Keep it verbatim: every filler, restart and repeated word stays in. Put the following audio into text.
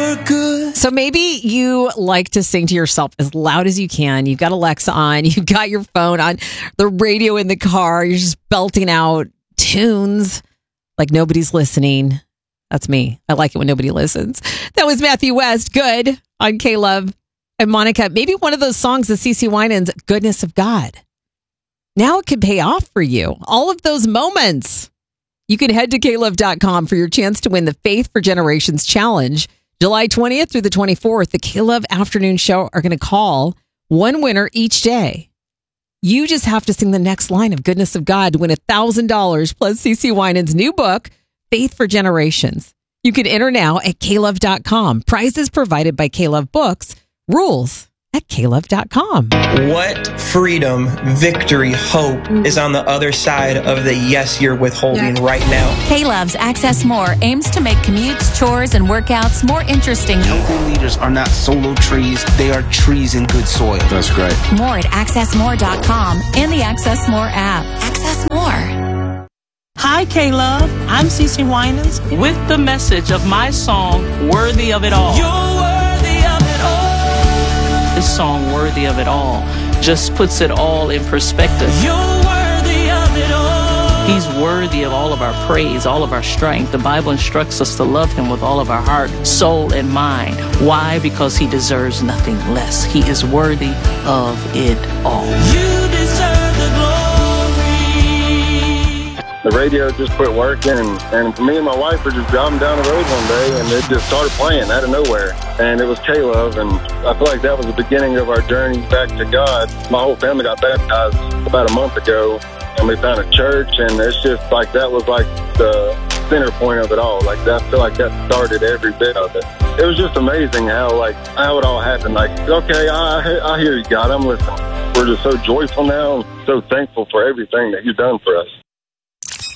were good. So maybe you like to sing to yourself as loud as you can. You've got Alexa on, you've got your phone on, the radio in the car, you're just belting out tunes like nobody's listening. That's me. I like it when nobody listens. That was Matthew West, Good, on K-Love. And Monica, maybe one of those songs, the CeCe Winans, Goodness of God. Now it could pay off for you. All of those moments. You can head to K Love dot com for your chance to win the Faith for Generations Challenge. July twentieth through the twenty-fourth, the K-Love Afternoon Show are going to call one winner each day. You just have to sing the next line of Goodness of God to win one thousand dollars plus CeCe Winans' new book, Faith for Generations. You can enter now at K Love dot com. Prizes provided by K-Love Books. Rules at K Love dot com. What freedom, victory, hope is on the other side of the yes you're withholding yeah. right now? K-Love's Access More aims to make commutes, chores, and workouts more interesting. Healthy leaders are not solo trees. They are trees in good soil. That's great. More at Access More dot com and the Access More app. Access More. Hi, K-Love. I'm CeCe Winans with the message of my song, Worthy of It All. You're worthy of it all. This song, Worthy of It All, just puts it all in perspective. You're worthy of it all. He's worthy of all of our praise, all of our strength. The Bible instructs us to love him with all of our heart, soul, and mind. Why? Because he deserves nothing less. He is worthy of it all. You deserve the glory. The radio just quit working, and, and me and my wife were just driving down the road one day, and it just started playing out of nowhere. And it was K-Love, and I feel like that was the beginning of our journey back to God. My whole family got baptized about a month ago, and we found a church, and it's just like that was like the center point of it all. Like that, I feel like that started every bit of it. It was just amazing how like how it all happened. Like, okay, I I hear you, God, I'm listening. We're just so joyful now, and so thankful for everything that you've done for us.